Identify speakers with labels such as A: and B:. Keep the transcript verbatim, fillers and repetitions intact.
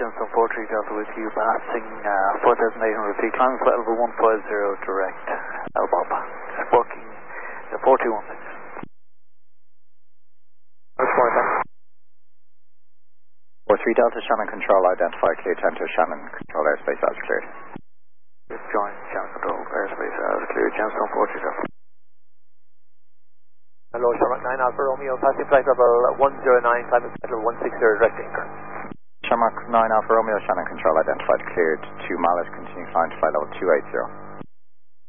A: Gemstone four three Delta with you, passing uh, four thousand eight hundred feet, climb flight level one five zero direct, L B O P, just working the four two one six.
B: four three Delta, Shannon Control, identify clear ten to Shannon Control, airspace as cleared.
A: Just join Shannon Control, airspace as cleared, Gemstone four three Delta.
C: Hello, Shamrock nine Alpha Romeo, passing flight level one zero nine, climate flight level one six zero, direct anchor.
B: Shamrock nine Alpha Romeo, Shannon Control, identified cleared to Mallet, continue climb to flight level two eight zero.